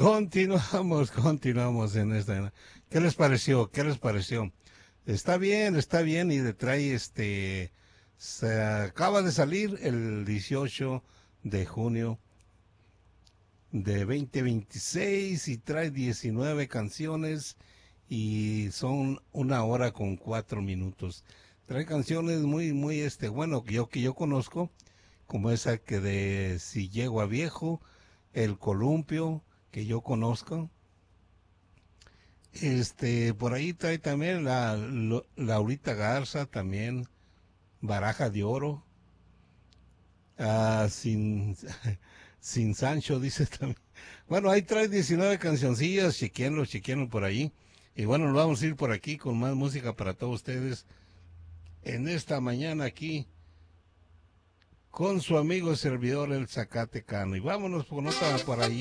Continuamos en esta. ¿Qué les pareció? ¿Qué les pareció? Está bien y le trae se acaba de salir el 18 de junio de 2026 y trae 19 canciones y son 1 hora con 4 minutos. Trae canciones muy, bueno, que yo conozco, como esa que de Si Llego a Viejo, El Columpio, que yo conozco. Por ahí trae también Laurita Garza, también, Baraja de Oro, sin, sin Sancho, dice también. Bueno, ahí trae 19 cancioncillas, chequenlo por ahí. Y bueno, nos vamos a ir por aquí con más música para todos ustedes en esta mañana aquí con su amigo servidor el Zacatecano. Y vámonos con otra por ahí.